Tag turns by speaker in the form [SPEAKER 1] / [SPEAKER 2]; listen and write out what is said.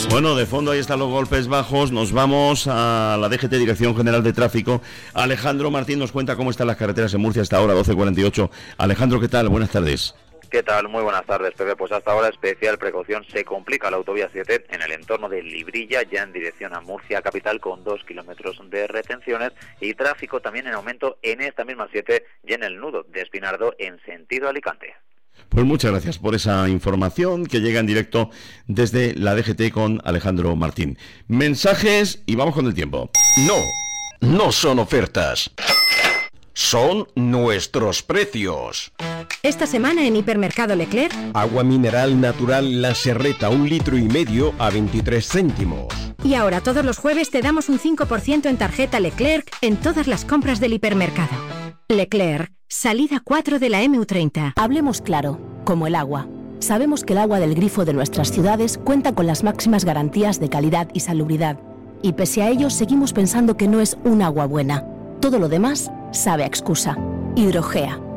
[SPEAKER 1] Bueno, de fondo ahí están los golpes bajos. Nos vamos a la DGT, Dirección General de Tráfico. Alejandro Martín nos cuenta cómo están las carreteras en Murcia hasta ahora, 12:48. Alejandro, ¿qué tal? Buenas tardes.
[SPEAKER 2] ¿Qué tal? Muy buenas tardes, Pepe. Pues hasta ahora especial precaución. Se complica la autovía 7 en el entorno de Librilla, ya en dirección a Murcia capital, con 2 kilómetros de retenciones, y tráfico también en aumento en esta misma 7 y en el nudo de Espinardo en sentido Alicante.
[SPEAKER 1] Pues muchas gracias por esa información que llega en directo desde la DGT con Alejandro Martín. Mensajes y vamos con el tiempo.
[SPEAKER 3] No son ofertas. Son nuestros precios.
[SPEAKER 4] Esta semana en Hipermercado Leclerc,
[SPEAKER 3] Agua mineral natural La Serreta, 1,5 litros a 23 céntimos.
[SPEAKER 4] Y ahora todos los jueves te damos un 5% en tarjeta Leclerc en todas las compras del hipermercado. Leclerc, salida 4 de la MU30.
[SPEAKER 5] Hablemos claro, como el agua. Sabemos que el agua del grifo de nuestras ciudades cuenta con las máximas garantías de calidad y salubridad. Y pese a ello, seguimos pensando que no es un agua buena. Todo lo demás sabe a excusa. Hidrogea.